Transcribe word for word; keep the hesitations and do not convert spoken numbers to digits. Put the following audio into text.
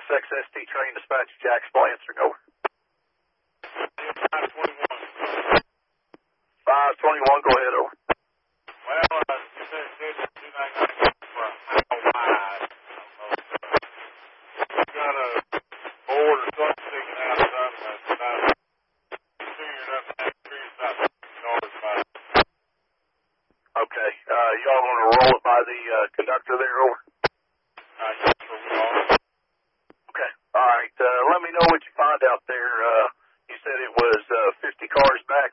X S T train dispatch, Jack Splansing, over. five twenty-one. five twenty-one, go ahead, over. Well, uh, you said it's two ninety-nine for how wide? You got a board or something sticking out of something that's about figuring up that tree's about fifty yards by. Okay, uh, y'all want to roll it by the uh, conductor there, over? Uh, yes, sir, we are. Okay, all right, uh, let me know what you find out there. Uh, you said it was uh, fifty cars back